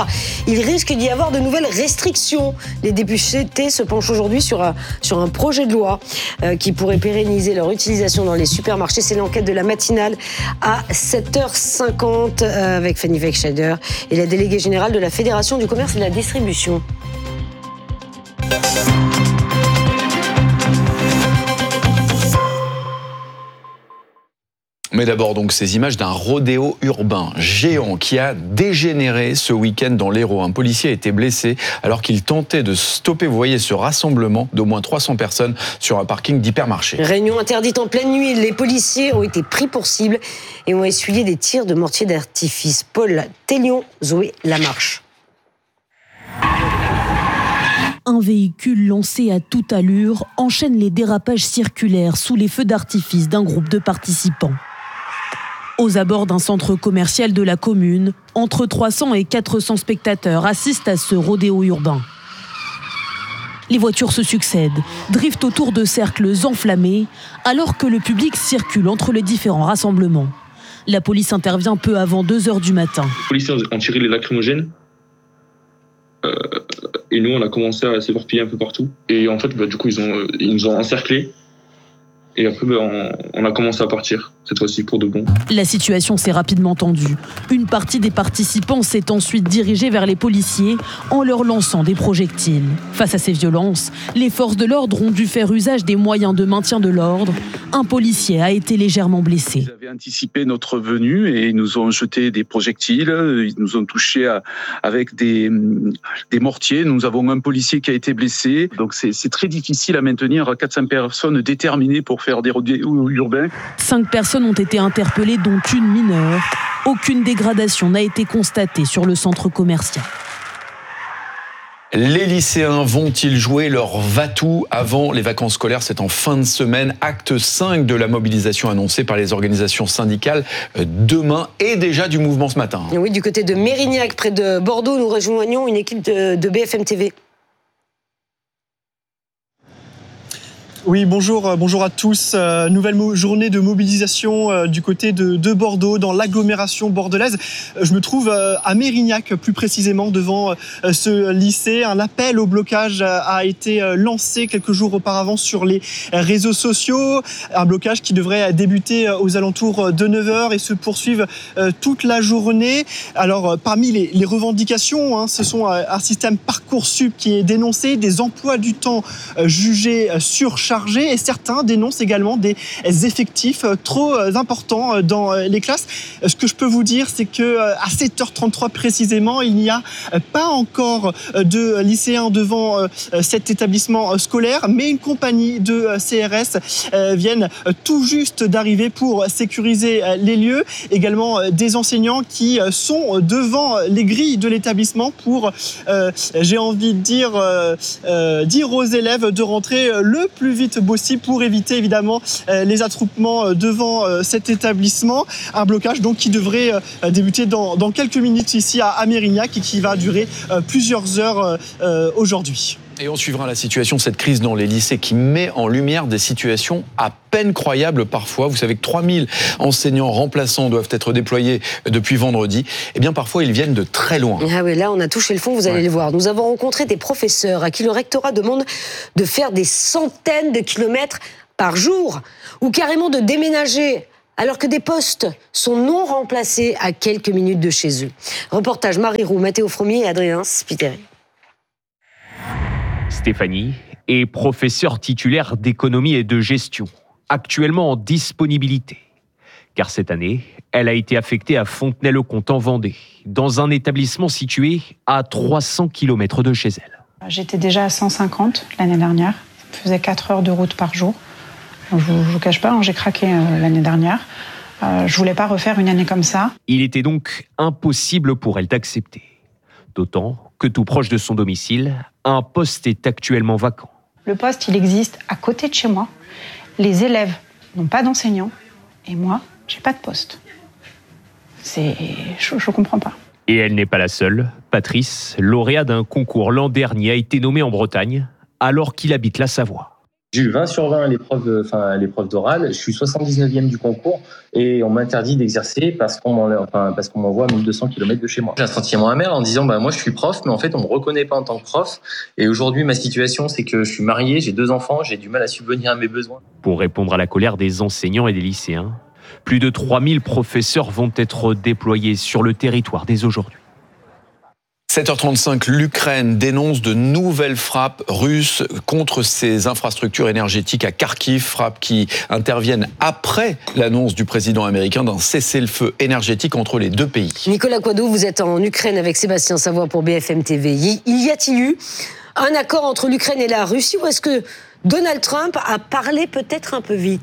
Il risque d'y avoir de nouvelles restrictions. Les députés se penchent aujourd'hui sur un, sur un projet de loi euh, qui pourrait pérenniser leur utilisation dans les supermarchés. C'est l'enquête de la matinale à sept heures cinquante euh, avec Fanny Wegscheider et la déléguée générale de la Fédération du commerce et de la distribution. Mais d'abord donc ces images d'un rodéo urbain géant qui a dégénéré ce week-end dans l'Hérault. Un policier a été blessé alors qu'il tentait de stopper, vous voyez, ce rassemblement d'au moins trois cents personnes sur un parking d'hypermarché. Réunion interdite en pleine nuit. Les policiers ont été pris pour cible et ont essuyé des tirs de mortier d'artifice. Paul Tellion, Zoé Lamarche. Un véhicule lancé à toute allure enchaîne les dérapages circulaires sous les feux d'artifice d'un groupe de participants. Aux abords d'un centre commercial de la commune, entre trois cents et quatre cents spectateurs assistent à ce rodéo urbain. Les voitures se succèdent, driftent autour de cercles enflammés, alors que le public circule entre les différents rassemblements. La police intervient peu avant deux heures du matin. Les policiers ont tiré les lacrymogènes. Euh, et nous, on a commencé à s'éparpiller un peu partout. Et en fait, bah, du coup, ils, ont, ils nous ont encerclés. Et après, bah, on, on a commencé à partir, cette fois-ci pour de bon. La situation s'est rapidement tendue. Une partie des participants s'est ensuite dirigée vers les policiers en leur lançant des projectiles. Face à ces violences, les forces de l'ordre ont dû faire usage des moyens de maintien de l'ordre. Un policier a été légèrement blessé. Ils avaient anticipé notre venue et ils nous ont jeté des projectiles. Ils nous ont touchés à, avec des, des mortiers. Nous avons un policier qui a été blessé. Donc c'est, c'est très difficile à maintenir quatre cents personnes déterminées pour faire des rodéos urbains. Cinq personnes ont été interpellées, dont une mineure. Aucune dégradation n'a été constatée sur le centre commercial. Les lycéens vont-ils jouer leur va-tout avant les vacances scolaires ? C'est en fin de semaine. Acte cinq de la mobilisation annoncée par les organisations syndicales demain et déjà du mouvement ce matin. Oui, du côté de Mérignac, près de Bordeaux, nous rejoignons une équipe de, de B F M T V. Oui, bonjour, bonjour à tous. Euh, nouvelle mo- journée de mobilisation euh, du côté de, de Bordeaux, dans l'agglomération bordelaise. Euh, je me trouve euh, à Mérignac, plus précisément, devant euh, ce lycée. Un appel au blocage euh, a été euh, lancé quelques jours auparavant sur les réseaux sociaux. Un blocage qui devrait débuter euh, aux alentours de neuf heures et se poursuivre euh, toute la journée. Alors, euh, parmi les, les revendications, hein, ce sont euh, un système Parcoursup qui est dénoncé, des emplois du temps euh, jugés euh, surchargés, et certains dénoncent également des effectifs trop importants dans les classes. Ce que je peux vous dire, c'est que à sept heures trente-trois précisément, il n'y a pas encore de lycéens devant cet établissement scolaire, mais une compagnie de C R S viennent tout juste d'arriver pour sécuriser les lieux. Également des enseignants qui sont devant les grilles de l'établissement pour, euh, j'ai envie de dire, euh, euh, dire aux élèves de rentrer le plus vite possible pour éviter évidemment les attroupements devant cet établissement. Un blocage donc qui devrait débuter dans, dans quelques minutes ici à, à Mérignac et qui va durer plusieurs heures euh, aujourd'hui. Et on suivra la situation, cette crise dans les lycées qui met en lumière des situations à peine croyables parfois. Vous savez que trois mille enseignants remplaçants doivent être déployés depuis vendredi. Eh bien, parfois, ils viennent de très loin. Ah oui, là, on a touché le fond, vous allez ouais. le voir. Nous avons rencontré des professeurs à qui le rectorat demande de faire des centaines de kilomètres par jour ou carrément de déménager alors que des postes sont non remplacés à quelques minutes de chez eux. Reportage Marie Roux, Mathéo Fromier et Adrien Spiteri. Stéphanie est professeure titulaire d'économie et de gestion, actuellement en disponibilité. Car cette année, elle a été affectée à Fontenay-le-Comte en Vendée, dans un établissement situé à trois cents kilomètres de chez elle. J'étais déjà à cent cinquante l'année dernière. Je faisais quatre heures de route par jour. Je ne vous cache pas, hein, j'ai craqué euh, l'année dernière. Euh, je ne voulais pas refaire une année comme ça. Il était donc impossible pour elle d'accepter. D'autant que tout proche de son domicile, un poste est actuellement vacant. Le poste, il existe à côté de chez moi. Les élèves n'ont pas d'enseignants. Et moi, j'ai pas de poste. C'est... Je, je comprends pas. Et elle n'est pas la seule. Patrice, lauréat d'un concours l'an dernier, a été nommé en Bretagne, alors qu'il habite la Savoie. J'ai eu vingt sur vingt à l'épreuve, enfin, à l'épreuve d'oral. Je suis soixante-dix-neuvième du concours et on m'interdit d'exercer parce qu'on, m'en, enfin, parce qu'on m'envoie à mille deux cents kilomètres de chez moi. J'ai un sentiment amer en disant bah, moi je suis prof, mais en fait on ne me reconnaît pas en tant que prof. Et aujourd'hui, ma situation, c'est que je suis marié, j'ai deux enfants, j'ai du mal à subvenir à mes besoins. Pour répondre à la colère des enseignants et des lycéens, plus de trois mille professeurs vont être déployés sur le territoire dès aujourd'hui. sept heures trente-cinq, l'Ukraine dénonce de nouvelles frappes russes contre ses infrastructures énergétiques à Kharkiv, frappes qui interviennent après l'annonce du président américain d'un cessez-le-feu énergétique entre les deux pays. Nicolas Quadou, vous êtes en Ukraine avec Sébastien Savoie pour B F M T V. Y a-t-il eu un accord entre l'Ukraine et la Russie ou est-ce que Donald Trump a parlé peut-être un peu vite ?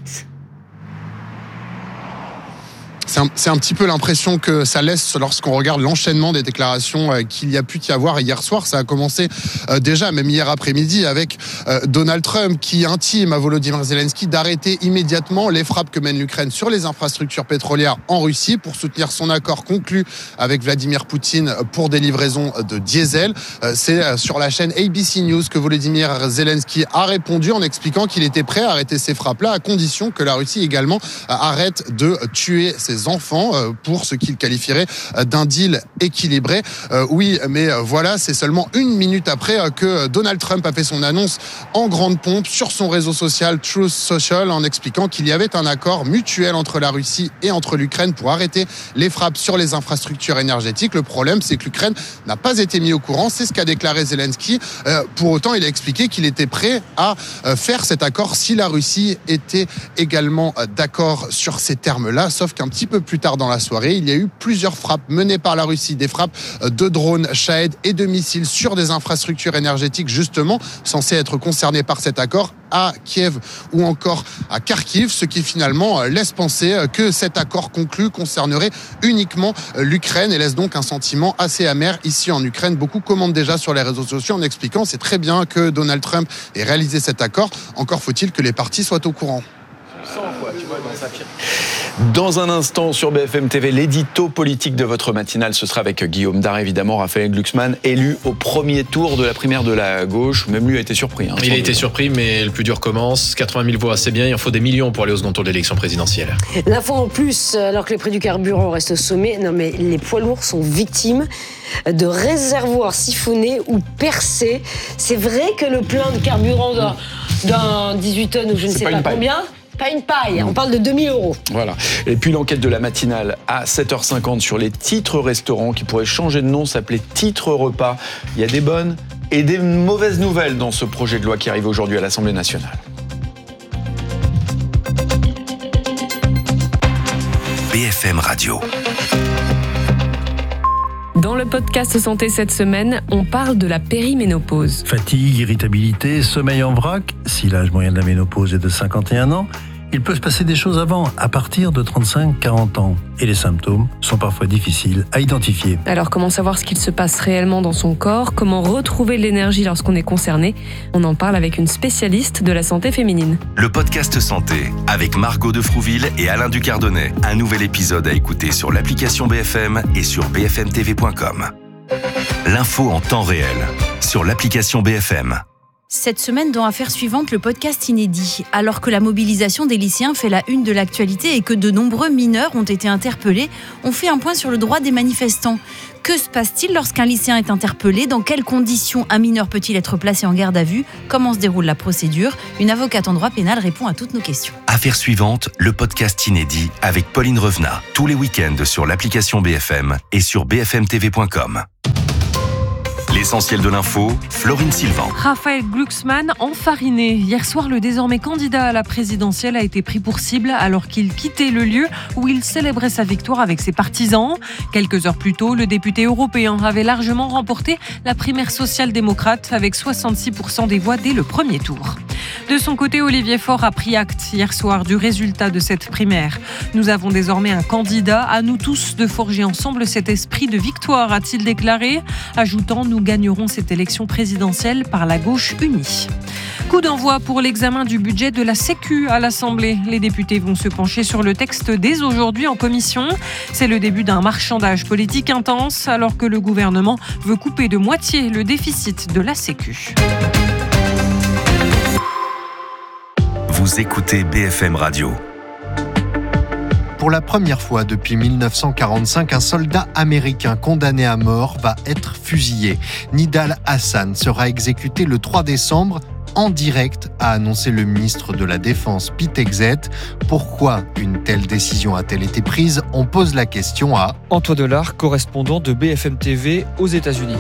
C'est un, c'est un petit peu l'impression que ça laisse lorsqu'on regarde l'enchaînement des déclarations euh, qu'il y a pu y avoir hier soir. Ça a commencé euh, déjà, même hier après-midi, avec euh, Donald Trump qui intime à Volodymyr Zelensky d'arrêter immédiatement les frappes que mène l'Ukraine sur les infrastructures pétrolières en Russie pour soutenir son accord conclu avec Vladimir Poutine pour des livraisons de diesel. Euh, c'est euh, sur la chaîne A B C News que Volodymyr Zelensky a répondu en expliquant qu'il était prêt à arrêter ces frappes-là à condition que la Russie également euh, arrête de tuer ses enfants pour ce qu'il qualifierait d'un deal équilibré. Euh, oui, mais voilà, c'est seulement une minute après que Donald Trump a fait son annonce en grande pompe sur son réseau social Truth Social en expliquant qu'il y avait un accord mutuel entre la Russie et entre l'Ukraine pour arrêter les frappes sur les infrastructures énergétiques. Le problème, c'est que l'Ukraine n'a pas été mis au courant. C'est ce qu'a déclaré Zelensky. Euh, pour autant, il a expliqué qu'il était prêt à euh, faire cet accord si la Russie était également euh, d'accord sur ces termes-là, sauf qu'un petit peu plus tard dans la soirée, il y a eu plusieurs frappes menées par la Russie, des frappes de drones Shahed et de missiles sur des infrastructures énergétiques justement censées être concernées par cet accord à Kiev ou encore à Kharkiv, ce qui finalement laisse penser que cet accord conclu concernerait uniquement l'Ukraine et laisse donc un sentiment assez amer ici en Ukraine. Beaucoup commentent déjà sur les réseaux sociaux en expliquant c'est très bien que Donald Trump ait réalisé cet accord, encore faut-il que les parties soient au courant. Dans un instant sur B F M T V, l'édito politique de votre matinale, ce sera avec Guillaume Darre, évidemment, Raphaël Glucksmann, élu au premier tour de la primaire de la gauche. Même lui a été surpris. Hein, il a été surpris, mais le plus dur commence. quatre-vingt mille voix, c'est bien, il en faut des millions pour aller au second tour de l'élection présidentielle. L'info en plus, alors que les prix du carburant restent au sommet, non mais les poids lourds sont victimes de réservoirs siphonnés ou percés. C'est vrai que le plein de carburant d'un, d'un dix-huit tonnes ou je ne sais pas, pas combien... Pas une paille, on parle de deux mille euros. Voilà. Et puis l'enquête de la matinale à sept heures cinquante sur les titres restaurants qui pourraient changer de nom, s'appeler titres repas. Il y a des bonnes et des mauvaises nouvelles dans ce projet de loi qui arrive aujourd'hui à l'Assemblée nationale. B F M Radio. Dans le podcast Santé cette semaine, on parle de la périménopause. Fatigue, irritabilité, sommeil en vrac. Si l'âge moyen de la ménopause est de cinquante et un ans, il peut se passer des choses avant, à partir de trente-cinq à quarante ans. Et les symptômes sont parfois difficiles à identifier. Alors comment savoir ce qu'il se passe réellement dans son corps ? Comment retrouver l'énergie lorsqu'on est concerné ? On en parle avec une spécialiste de la santé féminine. Le podcast Santé, avec Margot de Frouville et Alain Ducardonnet. Un nouvel épisode à écouter sur l'application B F M et sur b f m t v point com. L'info en temps réel, sur l'application B F M. Cette semaine, dans Affaires suivantes, le podcast inédit. Alors que la mobilisation des lycéens fait la une de l'actualité et que de nombreux mineurs ont été interpellés, on fait un point sur le droit des manifestants. Que se passe-t-il lorsqu'un lycéen est interpellé ? Dans quelles conditions un mineur peut-il être placé en garde à vue ? Comment se déroule la procédure ? Une avocate en droit pénal répond à toutes nos questions. Affaires suivantes, le podcast inédit avec Pauline Revenat. Tous les week-ends sur l'application B F M et sur b f m t v point com. L'essentiel de l'info, Florine Sylvain. Raphaël Glucksmann enfariné. Hier soir, le désormais candidat à la présidentielle a été pris pour cible alors qu'il quittait le lieu où il célébrait sa victoire avec ses partisans. Quelques heures plus tôt, le député européen avait largement remporté la primaire social-démocrate avec soixante-six pour cent des voix dès le premier tour. De son côté, Olivier Faure a pris acte hier soir du résultat de cette primaire. Nous avons désormais un candidat, à nous tous de forger ensemble cet esprit de victoire, a-t-il déclaré, ajoutant « Nous gagnerons cette élection présidentielle par la gauche unie ». Coup d'envoi pour l'examen du budget de la Sécu à l'Assemblée. Les députés vont se pencher sur le texte dès aujourd'hui en commission. C'est le début d'un marchandage politique intense alors que le gouvernement veut couper de moitié le déficit de la Sécu. Vous écoutez B F M Radio. Pour la première fois depuis mille neuf cent quarante-cinq, un soldat américain condamné à mort va être fusillé. Nidal Hasan sera exécuté le trois décembre en direct, a annoncé le ministre de la Défense Pete Hegseth. Pourquoi une telle décision a-t-elle été prise ? On pose la question à Antoine Delard, correspondant de B F M T V aux États-Unis.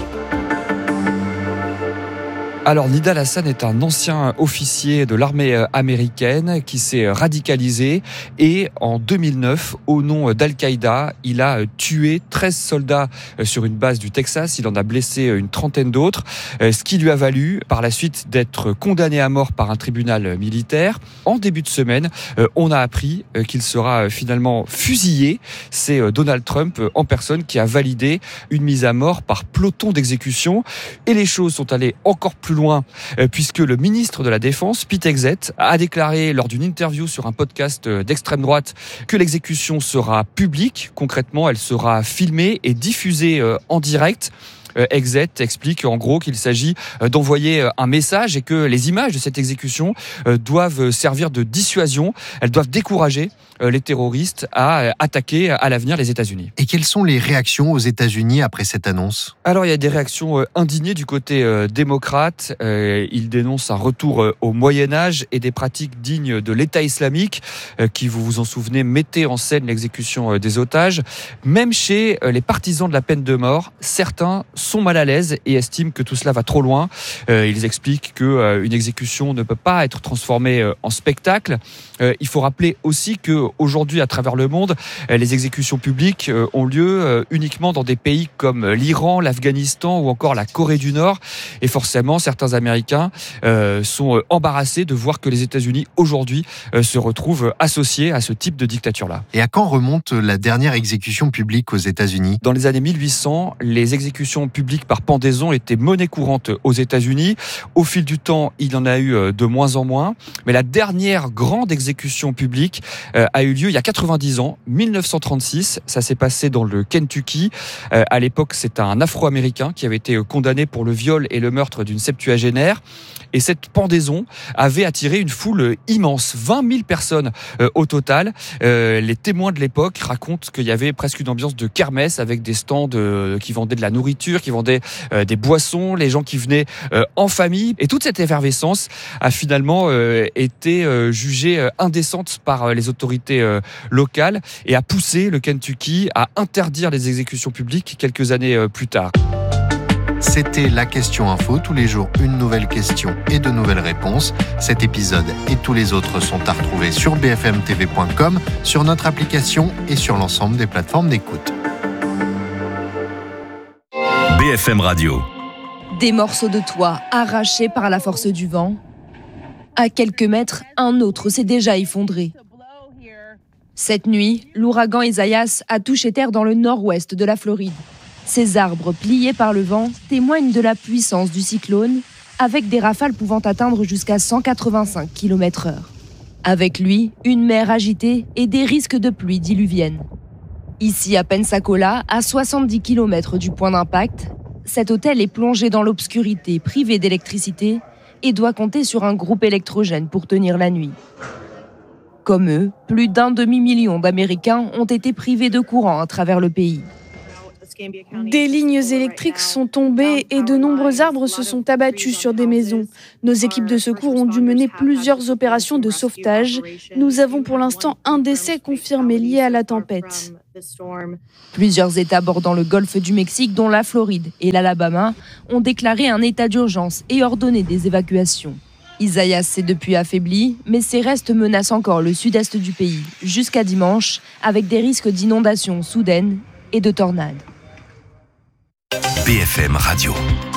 Alors, Nidal Hasan est un ancien officier de l'armée américaine qui s'est radicalisé et en deux mille neuf, au nom d'Al-Qaïda, il a tué treize soldats sur une base du Texas. Il en a blessé une trentaine d'autres, ce qui lui a valu par la suite d'être condamné à mort par un tribunal militaire. En début de semaine, on a appris qu'il sera finalement fusillé. C'est Donald Trump en personne qui a validé une mise à mort par peloton d'exécution. Et les choses sont allées encore plus loin, puisque le ministre de la Défense, Pete Hegseth, a déclaré lors d'une interview sur un podcast d'extrême droite que l'exécution sera publique. Concrètement, elle sera filmée et diffusée en direct. Hegseth explique en gros qu'il s'agit d'envoyer un message et que les images de cette exécution doivent servir de dissuasion. Elles doivent décourager les terroristes à attaquer à l'avenir les États-Unis. Et quelles sont les réactions aux États-Unis après cette annonce ? Alors il y a des réactions indignées du côté démocrate. Ils dénoncent un retour au Moyen-Âge et des pratiques dignes de l'État islamique qui, vous vous en souvenez, mettaient en scène l'exécution des otages. Même chez les partisans de la peine de mort, certains sont mal à l'aise et estiment que tout cela va trop loin. Ils expliquent qu'une exécution ne peut pas être transformée en spectacle. Il faut rappeler aussi que aujourd'hui, à travers le monde, les exécutions publiques ont lieu uniquement dans des pays comme l'Iran, l'Afghanistan ou encore la Corée du Nord. Et forcément, certains Américains sont embarrassés de voir que les États-Unis, aujourd'hui, se retrouvent associés à ce type de dictature-là. Et à quand remonte la dernière exécution publique aux États-Unis ? Dans les années mille huit cents, les exécutions publiques par pendaison étaient monnaie courante aux États-Unis. Au fil du temps, il y en a eu de moins en moins. Mais la dernière grande exécution publique a eu lieu il y a quatre-vingt-dix ans, mille neuf cent trente-six. Ça s'est passé dans le Kentucky. Euh, à l'époque, c'est un Afro-Américain qui avait été condamné pour le viol et le meurtre d'une septuagénaire. Et cette pendaison avait attiré une foule immense, vingt mille personnes euh, au total. Euh, les témoins de l'époque racontent qu'il y avait presque une ambiance de kermesse avec des stands euh, qui vendaient de la nourriture, qui vendaient euh, des boissons, les gens qui venaient euh, en famille. Et toute cette effervescence a finalement euh, été euh, jugée euh, indécente par euh, les autorités euh, locales et a poussé le Kentucky à interdire les exécutions publiques quelques années euh, plus tard. C'était la question info. Tous les jours, une nouvelle question et de nouvelles réponses. Cet épisode et tous les autres sont à retrouver sur b f m t v point com, sur notre application et sur l'ensemble des plateformes d'écoute. B F M Radio. Des morceaux de toit arrachés par la force du vent. À quelques mètres, un autre s'est déjà effondré. Cette nuit, l'ouragan Isaias a touché terre dans le nord-ouest de la Floride. Ces arbres pliés par le vent témoignent de la puissance du cyclone, avec des rafales pouvant atteindre jusqu'à cent quatre-vingt-cinq kilomètres heure. Avec lui, une mer agitée et des risques de pluie diluvienne. Ici, à Pensacola, à soixante-dix kilomètres du point d'impact, cet hôtel est plongé dans l'obscurité, privé d'électricité, et doit compter sur un groupe électrogène pour tenir la nuit. Comme eux, plus d'un demi-million d'Américains ont été privés de courant à travers le pays. Des lignes électriques sont tombées et de nombreux arbres se sont abattus sur des maisons. Nos équipes de secours ont dû mener plusieurs opérations de sauvetage. Nous avons pour l'instant un décès confirmé lié à la tempête. Plusieurs États bordant le golfe du Mexique, dont la Floride et l'Alabama, ont déclaré un état d'urgence et ordonné des évacuations. Isaias s'est depuis affaibli, mais ses restes menacent encore le sud-est du pays, jusqu'à dimanche, avec des risques d'inondations soudaines et de tornades. B F M Radio.